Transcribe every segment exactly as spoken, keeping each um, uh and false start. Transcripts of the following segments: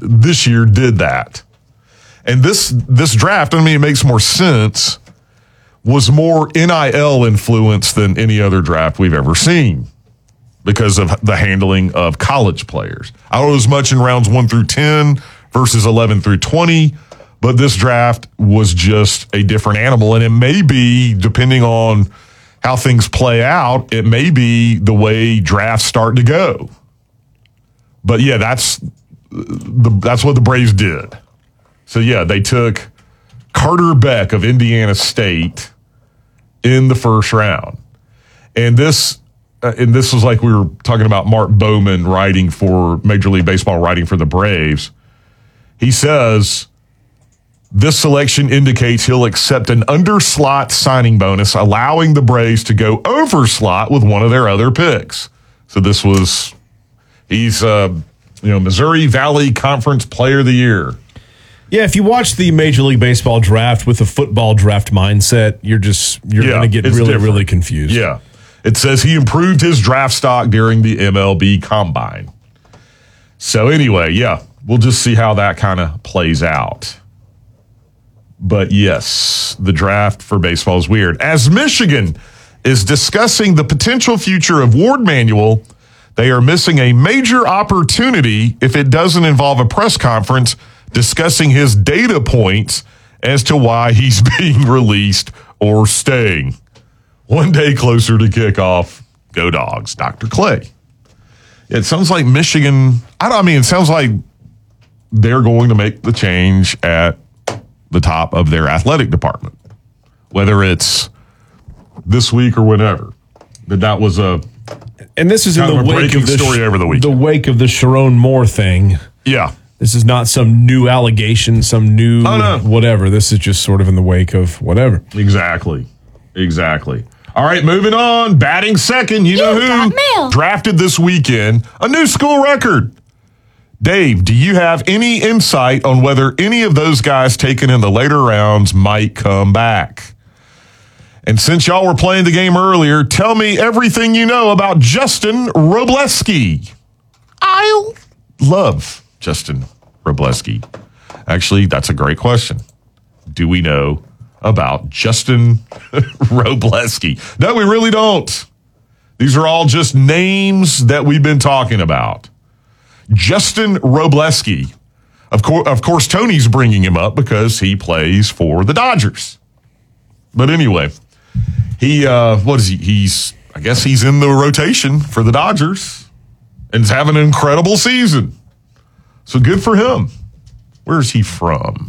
this year did that. And this this draft, I mean, it makes more sense, was more N I L influence than any other draft we've ever seen because of the handling of college players. I don't know as much in rounds one through ten versus eleven through twenty, but this draft was just a different animal. And it may be, depending on how things play out, it may be the way drafts start to go. But yeah, that's the that's what the Braves did. So yeah, they took Carter Beck of Indiana State in the first round. And this uh, and this was like we were talking about Mark Bowman writing for Major League Baseball, writing for the Braves. He says, this selection indicates he'll accept an under-slot signing bonus, allowing the Braves to go over-slot with one of their other picks. So this was, he's, uh, you know, Missouri Valley Conference Player of the Year. Yeah, if you watch the Major League Baseball draft with a football draft mindset, you're just, you're Yeah, going to get it's really, different. really confused. Yeah. It says he improved his draft stock during the M L B Combine. So anyway, yeah, we'll just see how that kind of plays out. But yes, the draft for baseball is weird. As Michigan is discussing the potential future of Ward Manuel, they are missing a major opportunity if it doesn't involve a press conference discussing his data points as to why he's being released or staying. One day closer to kickoff. Go Dogs. Doctor Clay. It sounds like Michigan, I don't I mean, it sounds like they're going to make the change at the top of their athletic department, whether it's this week or whenever. That that was a And this is in kind the of a wake breaking of the story over the weekend. the wake of the Sharon Moore thing. Yeah. This is not some new allegation, some new Oh, no. whatever. This is just sort of in the wake of whatever. Exactly. Exactly. All right, moving on. Batting second. You, know got who mail. drafted this weekend? A new school record. Dave, do you have any insight on whether any of those guys taken in the later rounds might come back? And since y'all were playing the game earlier, tell me everything you know about Justin Robleski. I love Justin Robleski. Actually, that's a great question. Do we know about Justin Robleski? No, we really don't. These are all just names that we've been talking about. Justin Robleski. Of course, of course, Tony's bringing him up because he plays for the Dodgers. But anyway, he, uh, what is he? He's, I guess he's in the rotation for the Dodgers and is having an incredible season. So good for him. Where's he from?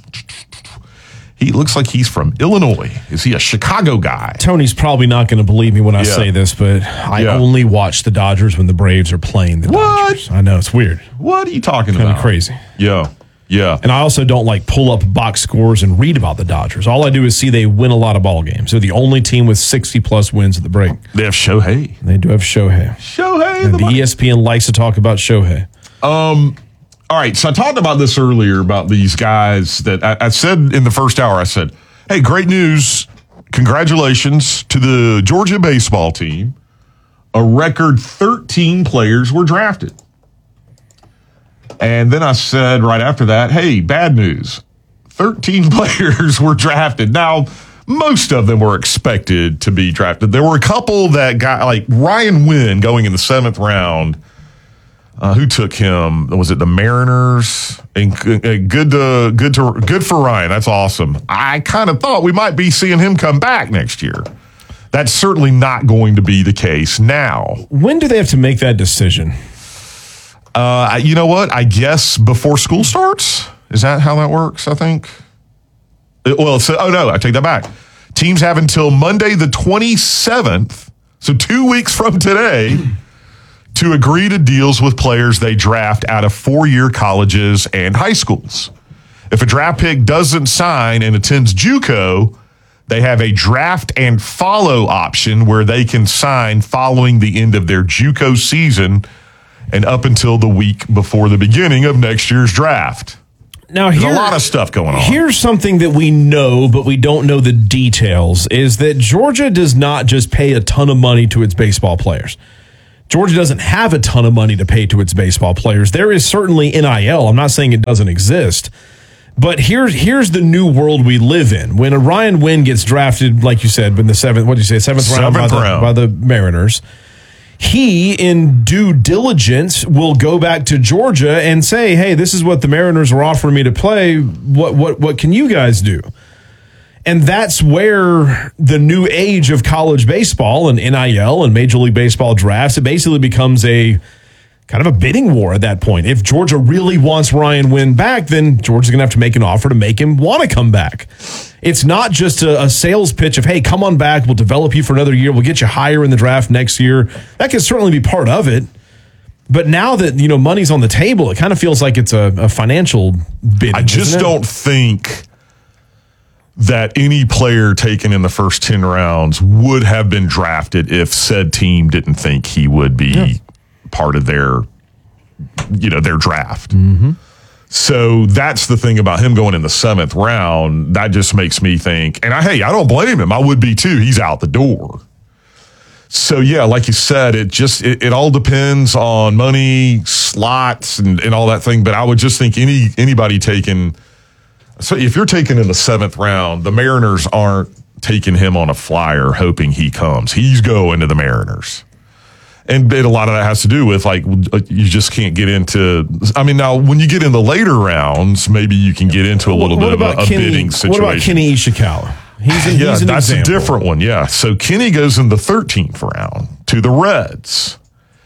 He looks like he's from Illinois. Is he a Chicago guy? Tony's probably not going to believe me when I Yeah. say this, but I Yeah. only watch the Dodgers when the Braves are playing the What? Dodgers. I know, it's weird. What are you talking Kind about? of crazy. Yeah. Yeah. And I also don't like pull up box scores and read about the Dodgers. All I do is see they win a lot of ball games. They're the only team with sixty plus wins at the break. They have Shohei. They do have Shohei. Shohei. And The the E S P N likes to talk about Shohei. Um, all right. So I talked about this earlier about these guys that I, I said in the first hour, I said, hey, great news. Congratulations to the Georgia baseball team. A record thirteen players were drafted. And then I said right after that, hey, bad news. thirteen players were drafted. Now, most of them were expected to be drafted. There were a couple that got, like Ryan Wynn going in the seventh round. Uh, who took him? Was it the Mariners? And uh, good to good to good for Ryan. That's awesome. I kind of thought we might be seeing him come back next year. That's certainly not going to be the case now. When do they have to make that decision? Uh, you know what? I guess before school starts. Is that how that works? I think. It, well, so, oh no, I take that back. Teams have until Monday the twenty-seventh, so two weeks from today, to agree to deals with players they draft out of four-year colleges and high schools. If a draft pick doesn't sign and attends JUCO, they have a draft and follow option where they can sign following the end of their JUCO season and up until the week before the beginning of next year's draft. Now, There's here, a lot of stuff going on. Here's something that we know, but we don't know the details, is that Georgia does not just pay a ton of money to its baseball players. Georgia doesn't have a ton of money to pay to its baseball players. There is certainly N I L. I'm not saying it doesn't exist. But here's here's the new world we live in. When a Ryan Wynn gets drafted, like you said, in the seventh, what did you say, seventh, seventh round, by, round. The, by the Mariners, he, in due diligence, will go back to Georgia and say, hey, this is what the Mariners are offering me to play. What what what can you guys do? And that's where the new age of college baseball and N I L and Major League Baseball drafts, it basically becomes a kind of a bidding war at that point. If Georgia really wants Ryan Wynn back, then Georgia's going to have to make an offer to make him want to come back. It's not just a, a sales pitch of, hey, come on back, we'll develop you for another year, we'll get you higher in the draft next year. That can certainly be part of it. But now that, you know, money's on the table, it kind of feels like it's a, a financial bidding. I just don't think that any player taken in the first ten rounds would have been drafted if said team didn't think he would be yeah. part of their, you know, their draft. Mm-hmm. So that's the thing about him going in the seventh round. That just makes me think, and I, hey, I don't blame him. I would be too. He's out the door. So yeah, like you said, it just, it, it all depends on money, slots, and, and all that thing. But I would just think any anybody taking, so if you're taking in the seventh round, the Mariners aren't taking him on a flyer hoping he comes. He's going to the Mariners. And a lot of that has to do with, like, you just can't get into, I mean, now, when you get in the later rounds, maybe you can get into a little what bit of a, a Kenny, bidding situation. What about Kenny Ishikawa? He's, an, yeah, he's an that's example. a different one, yeah. So Kenny goes in the thirteenth round to the Reds.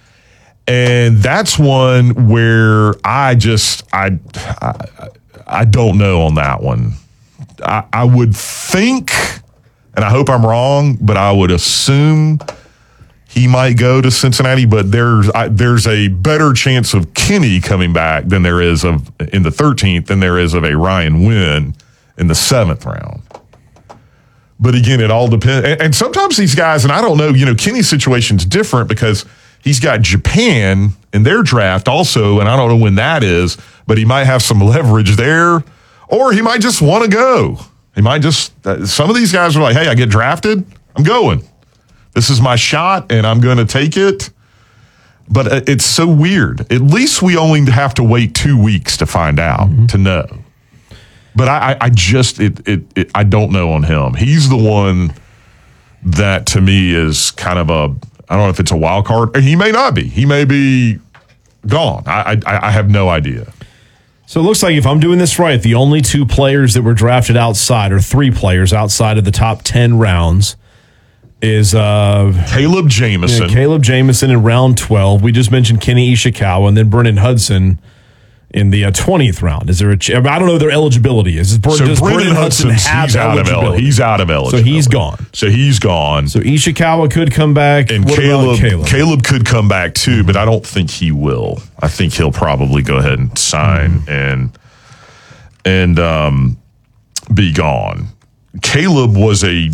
And that's one where I just, I, I, I don't know on that one. I, I would think, and I hope I'm wrong, but I would assume he might go to Cincinnati, but there's I, there's a better chance of Kenny coming back than there is of in the thirteenth than there is of a Ryan Wynn in the seventh round. But again, it all depends. And, and sometimes these guys, and I don't know, you know, Kenny's situation's different because he's got Japan in their draft also, and I don't know when that is, but he might have some leverage there, or he might just want to go. He might just, uh, some of these guys are like, hey, I get drafted, I'm going. This is my shot, and I'm going to take it. But uh, it's so weird. At least we only have to wait two weeks to find out, mm-hmm. to know. But I, I, I just, it, it, it, I don't know on him. He's the one that, to me, is kind of a, I don't know if it's a wild card. He may not be. He may be gone. I, I, I have no idea. So it looks like if I'm doing this right, the only two players that were drafted outside, or three players outside of the top ten rounds, is uh, Caleb Jameson. Yeah, Caleb Jameson in round twelve. We just mentioned Kenny Ishikawa, and then Brennan Hudson in the uh, twentieth round. Is there a ch- I don't know their eligibility is. Is so does Brennan Hudson have he's out of el- he's out of eligibility. So he's gone. So he's gone. So Ishikawa could come back. And what Caleb, Caleb Caleb could come back too, but I don't think he will. I think he'll probably go ahead and sign mm-hmm. and and um, be gone. Caleb was a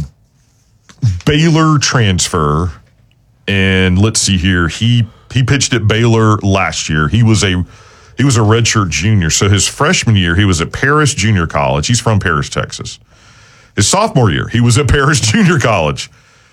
Baylor transfer, and let's see here. He he pitched at Baylor last year. He was a he was a redshirt junior. So his freshman year, he was at Paris Junior College. He's from Paris, Texas. His sophomore year, he was at Paris Junior College.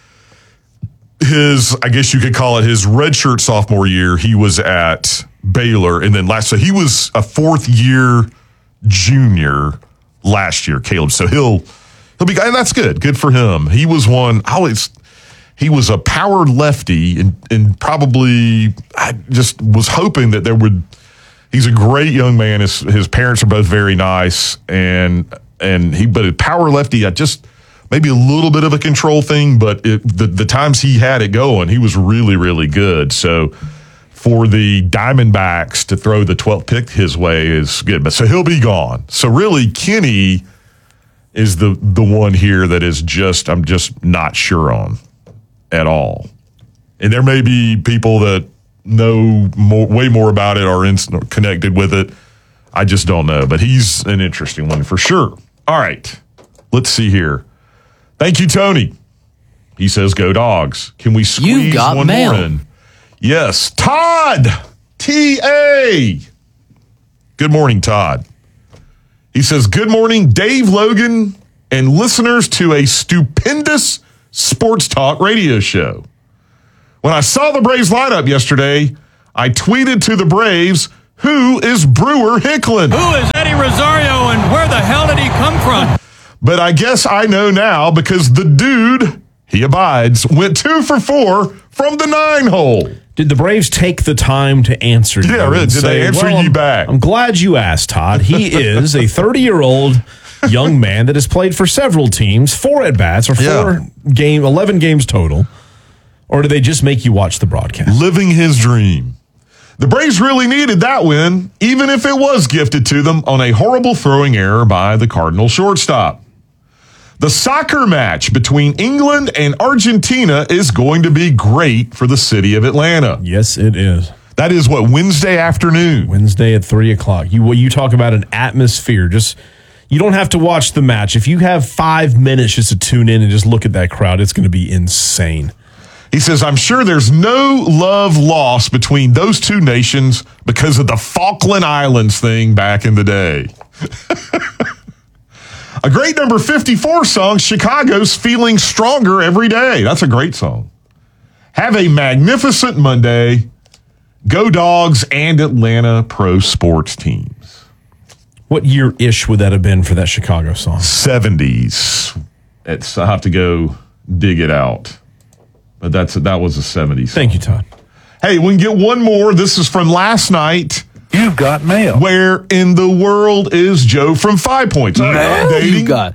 His, I guess you could call it his redshirt sophomore year, he was at Baylor, and then last, so he was a fourth year junior last year, Caleb. So he'll. He'll be, and that's good. Good for him. He was one, I always, he was a power lefty, and, and probably, I just was hoping that there would, he's a great young man. His, his parents are both very nice, and, and he, but a power lefty, I just, maybe a little bit of a control thing, but it, the, the times he had it going, he was really, really good. So for the Diamondbacks to throw the twelfth pick his way is good. But so he'll be gone. So really, Kenny is the the one here that is just, I'm just not sure on at all. And there may be people that know more, way more about it or in, connected with it. I just don't know. But he's an interesting one for sure. All right. Let's see here. Thank you, Tony. He says, go Dogs. Can we squeeze one mail. more in? Yes. Todd. T A. Good morning, Todd. He says, good morning, Dave Logan and listeners to a stupendous sports talk radio show. When I saw the Braves lineup yesterday, I tweeted to the Braves, who is Brewer Hicklin? Who is Eddie Rosario and where the hell did he come from? But I guess I know now because the dude, he abides, went two for four from the nine hole. Did the Braves take the time to answer you? Yeah, really. Did say, they answer well, you back? I'm glad you asked, Todd. He is a thirty-year-old young man that has played for several teams, four at-bats, or four Yeah. game, eleven games total. Or do they just make you watch the broadcast? Living his dream. The Braves really needed that win, even if it was gifted to them on a horrible throwing error by the Cardinal shortstop. The soccer match between England and Argentina is going to be great for the city of Atlanta. Yes, it is. That is what, Wednesday afternoon? Wednesday at three o'clock. You well, you talk about an atmosphere. Just you don't have to watch the match. If you have five minutes just to tune in and just look at that crowd, it's going to be insane. He says, I'm sure there's no love lost between those two nations because of the Falkland Islands thing back in the day. A great number fifty-four song, Chicago's Feeling Stronger Every Day. That's a great song. Have a magnificent Monday. Go Dogs and Atlanta pro sports teams. What year-ish would that have been for that Chicago song? seventies. It's, I have to go dig it out. But that's that was a seventies. Thank you, Todd. Hey, we can get one more. This is from last night. You've got mail. Where in the world is Joe from Five Points? You got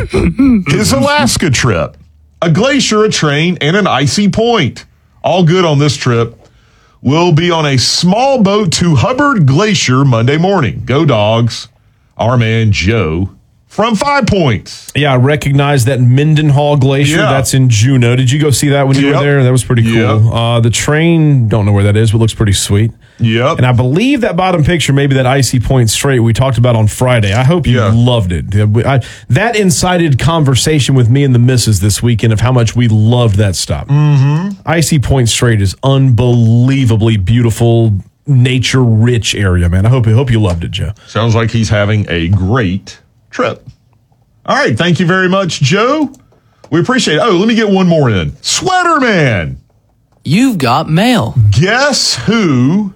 his Alaska trip. A glacier, a train, and an icy point. All good on this trip. We'll be on a small boat to Hubbard Glacier Monday morning. Go Dogs. Our man Joe from Five Points. Yeah, I recognize that Mendenhall Glacier. Yeah. That's in Juneau. Did you go see that when you Yep. were there? That was pretty cool. Yep. Uh, the train, don't know where that is, but looks pretty sweet. Yep. And I believe that bottom picture, maybe that icy point straight we talked about on Friday. I hope you Yeah. loved it. I, that incited conversation with me and the missus this weekend of how much we loved that stop. Mm-hmm. Icy Point Straight is unbelievably beautiful, nature-rich area, man. I hope, I hope you loved it, Joe. Sounds like he's having a great trip. All right. Thank you very much, Joe. We appreciate it. Oh, let me get one more in. Sweater Man. You've got mail. Guess who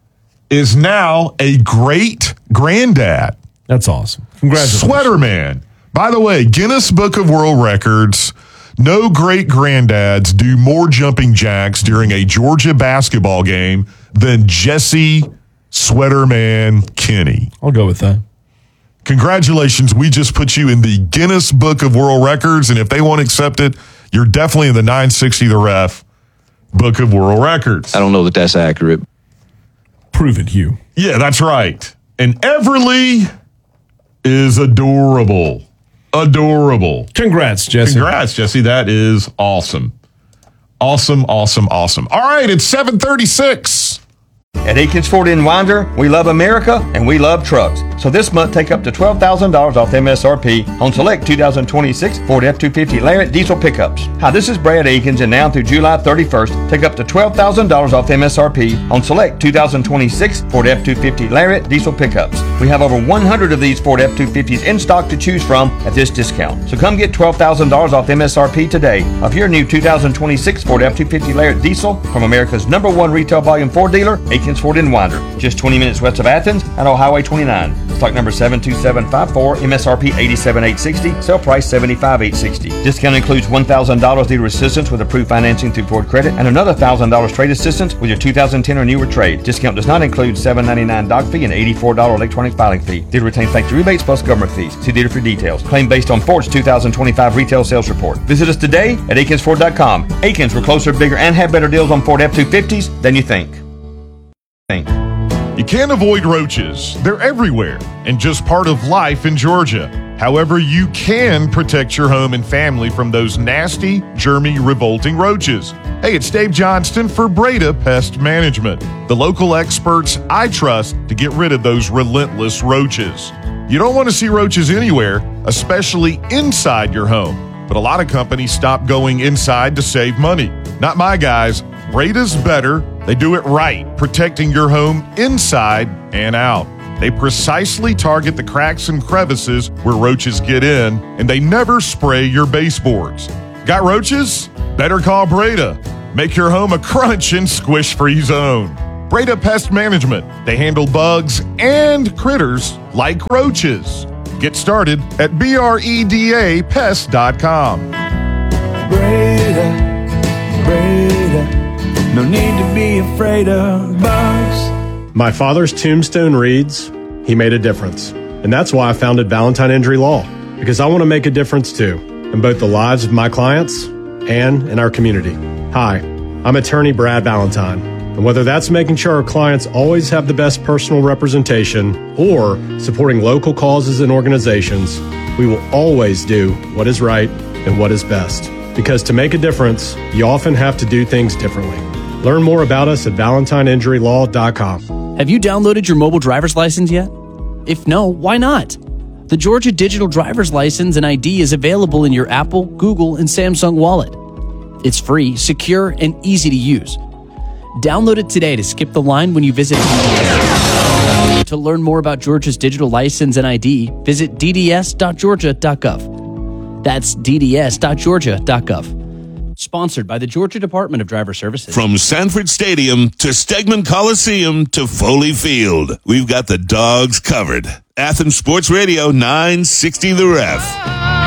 is now a great granddad? That's awesome. Congratulations. Sweater Man. By the way, Guinness Book of World Records, no great granddads do more jumping jacks during a Georgia basketball game than Jesse Sweater Man Kinney. I'll go with that. Congratulations. We just put you in the Guinness Book of World Records, and if they won't accept it, you're definitely in the nine sixty The Ref Book of World Records. I don't know that that's accurate. Prove it, Hugh. Yeah, that's right. And Everly is adorable. Adorable. Congrats, Jesse. Congrats, Jesse. That is awesome. Awesome, awesome, awesome. All right, it's seven thirty-six. At Akins Ford in Winder, we love America and we love trucks. So this month, take up to twelve thousand dollars off M S R P on select two thousand twenty-six Ford F two fifty Lariat diesel pickups. Hi, this is Brad Akins, and now through July thirty-first, take up to twelve thousand dollars off M S R P on select two thousand twenty-six Ford F two fifty Lariat diesel pickups. We have over one hundred of these Ford F two fifties in stock to choose from at this discount. So come get twelve thousand dollars off M S R P today of your new two thousand twenty-six Ford F two fifty Lariat diesel from America's number one retail volume Ford dealer, Akins Ford in Winder, just twenty minutes west of Athens and on Highway twenty-nine. Stock number seven two seven five four, M S R P eighty-seven thousand eight hundred sixty dollars, sale price seventy-five thousand eight hundred sixty dollars. Discount includes one thousand dollars dealer assistance with approved financing through Ford Credit and another one thousand dollars trade assistance with your two thousand ten or newer trade. Discount does not include seven ninety-nine doc fee and eighty-four dollars electronic filing fee. Dealer retains factory rebates plus government fees. See dealer for details. Claim based on Ford's two thousand twenty-five retail sales report. Visit us today at Akins Ford dot com. Akins, we're closer, bigger, and have better deals on Ford F two fifties than you think. Think. You can't avoid roaches. They're everywhere and just part of life in Georgia. However, you can protect your home and family from those nasty, germy, revolting roaches. Hey, it's Dave Johnston for Breda Pest Management, the local experts I trust to get rid of those relentless roaches. You don't want to see roaches anywhere, especially inside your home. But a lot of companies stop going inside to save money. Not my guys. Breda's better. They do it right, protecting your home inside and out. They precisely target the cracks and crevices where roaches get in, and they never spray your baseboards. Got roaches? Better call Breda. Make your home a crunch and squish free zone. Breda Pest Management. They handle bugs and critters like roaches. Get started at breda pest dot com. Breda, Breda, no need to be afraid of bugs. My father's tombstone reads, "He made a difference." And that's why I founded Valentine Injury Law, because I want to make a difference too, in both the lives of my clients and in our community. Hi, I'm attorney Brad Valentine. And whether that's making sure our clients always have the best personal representation or supporting local causes and organizations, we will always do what is right and what is best. Because to make a difference, you often have to do things differently. Learn more about us at valentine injury law dot com. Have you downloaded your mobile driver's license yet? If no, why not? The Georgia Digital Driver's License and I D is available in your Apple, Google, and Samsung wallet. It's free, secure, and easy to use. Download it today to skip the line when you visit D D S. To learn more about Georgia's digital license and I D, visit d d s dot georgia dot gov. That's d d s dot georgia dot gov. Sponsored by the Georgia Department of Driver Services. From Sanford Stadium to Stegman Coliseum to Foley Field, we've got the dogs covered. Athens Sports Radio nine sixty The Ref.